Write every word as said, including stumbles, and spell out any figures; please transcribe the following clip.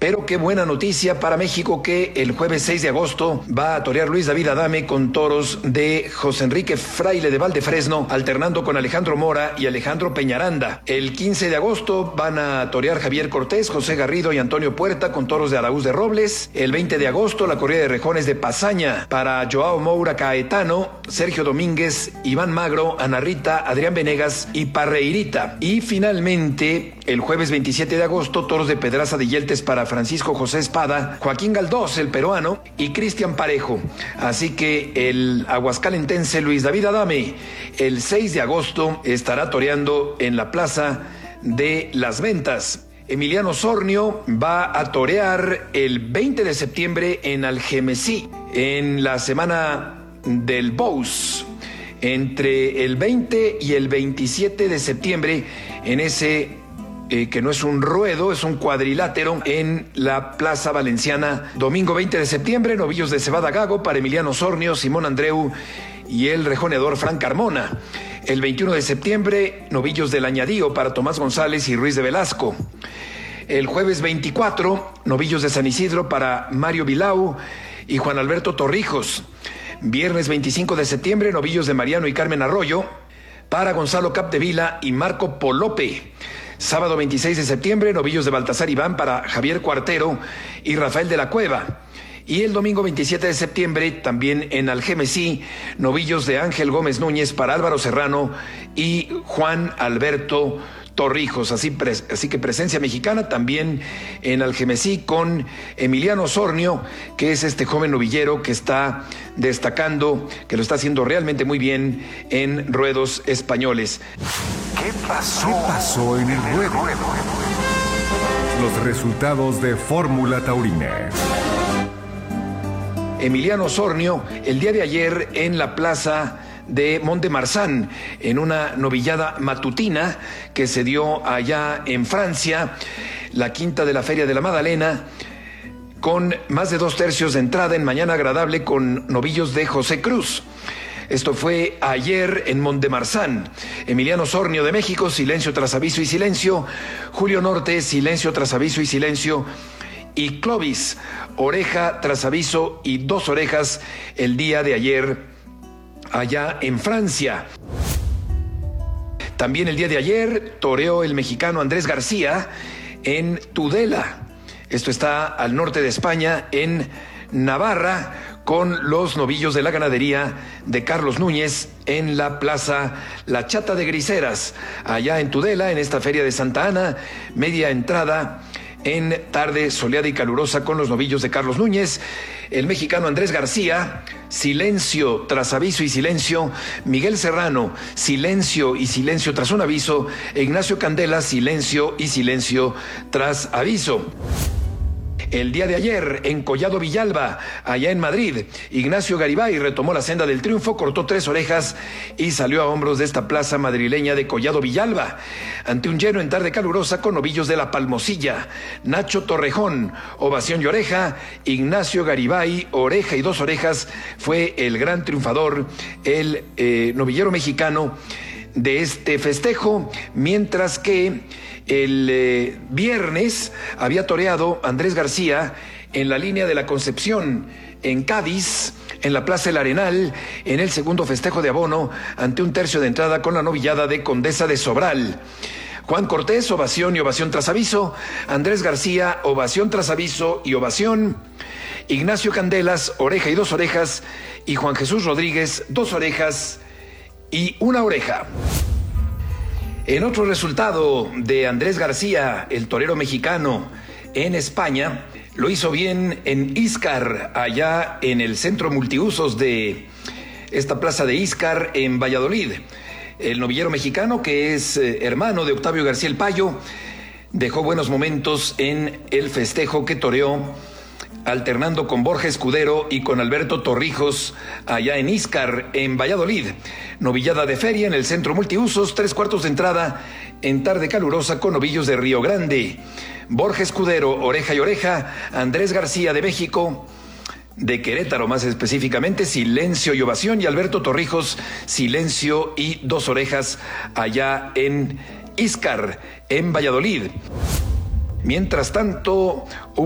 Pero qué buena noticia para México que el jueves seis de agosto va a torear Luis David Adame con toros de José Enrique Fraile de Valdefresno, alternando con Alejandro Mora y Alejandro Peñaranda. El quince de agosto van a torear Javier Cortés, José Garrido y Antonio Puerta con toros de Araúz de Robles. El veinte de agosto la corrida de rejones de Pasaña para Joao Moura Caetano, Sergio Domínguez, Iván Magro, Ana Rita, Adrián Venegas y Parreirita. Y finalmente el jueves veintisiete de agosto toros de Pedraza de Yeltes para Francisco José Espada, Joaquín Galdós, el peruano, y Cristian Parejo. Así que el aguascalentense Luis David Adame el seis de agosto estará toreando en la Plaza de las Ventas. Emiliano Sornio va a torear el veinte de septiembre en Algemesí, en la semana del Bous, entre el veinte y el veintisiete de septiembre, en ese Eh, que no es un ruedo, es un cuadrilátero en la Plaza Valenciana. Domingo veinte de septiembre, novillos de Cebada Gago para Emiliano Sornio, Simón Andreu y el rejoneador Frank Carmona. El veintiuno de septiembre, novillos del Añadío para Tomás González y Ruiz de Velasco. El jueves veinticuatro, novillos de San Isidro para Mario Vilau y Juan Alberto Torrijos. Viernes veinticinco de septiembre, novillos de Mariano y Carmen Arroyo para Gonzalo Capdevila y Marco Polope. Sábado veintiséis de septiembre, novillos de Baltasar Iván para Javier Cuartero y Rafael de la Cueva. Y el domingo veintisiete de septiembre, también en Algemesí, novillos de Ángel Gómez Núñez para Álvaro Serrano y Juan Alberto Torrijos. Así, pres- así que presencia mexicana también en Algemesí con Emiliano Sornio, que es este joven novillero que está destacando, que lo está haciendo realmente muy bien en ruedos españoles. ¿Qué pasó? ¿Qué pasó en el ruedo? Los resultados de Fórmula Taurina. Emiliano Sornio, el día de ayer en la plaza de Mont-de-Marsan, en una novillada matutina que se dio allá en Francia, la quinta de la Feria de la Madalena, con más de dos tercios de entrada en Mañana Agradable con novillos de José Cruz. Esto fue ayer en Mont-de-Marsan. Emiliano Sornio de México, silencio tras aviso y silencio. Julio Norte, silencio tras aviso y silencio. Y Clovis, oreja tras aviso y dos orejas el día de ayer allá en Francia. También el día de ayer toreó el mexicano Andrés García en Tudela. Esto está al norte de España, en Navarra, con los novillos de la ganadería de Carlos Núñez en la plaza La Chata de Griseras, allá en Tudela, en esta feria de Santa Ana, media entrada en tarde soleada y calurosa con los novillos de Carlos Núñez. El mexicano Andrés García, silencio tras aviso y silencio. Miguel Serrano, silencio y silencio tras un aviso. Ignacio Candela, silencio y silencio tras aviso. El día de ayer, en Collado Villalba, allá en Madrid, Ignacio Garibay retomó la senda del triunfo, cortó tres orejas y salió a hombros de esta plaza madrileña de Collado Villalba, ante un lleno en tarde calurosa con novillos de La Palmosilla. Nacho Torrejón, ovación y oreja. Ignacio Garibay, oreja y dos orejas, fue el gran triunfador, el eh, novillero mexicano de este festejo, mientras que el eh, viernes había toreado Andrés García en la línea de la Concepción, en Cádiz, en la Plaza El Arenal, en el segundo festejo de abono, ante un tercio de entrada con la novillada de Condesa de Sobral. Juan Cortés, ovación y ovación tras aviso. Andrés García, ovación tras aviso y ovación. Ignacio Candelas, oreja y dos orejas. Y Juan Jesús Rodríguez, dos orejas y una oreja. En otro resultado de Andrés García, el torero mexicano en España, lo hizo bien en Íscar, allá en el centro multiusos de esta plaza de Íscar en Valladolid. El novillero mexicano, que es eh, hermano de Octavio García el Payo, dejó buenos momentos en el festejo que toreó, alternando con Borja Escudero y con Alberto Torrijos allá en Íscar, en Valladolid. Novillada de feria en el centro multiusos, tres cuartos de entrada en tarde calurosa con novillos de Río Grande. Borja Escudero, oreja y oreja. Andrés García de México, de Querétaro más específicamente, silencio y ovación. Y Alberto Torrijos, silencio y dos orejas allá en Íscar, en Valladolid. Mientras tanto,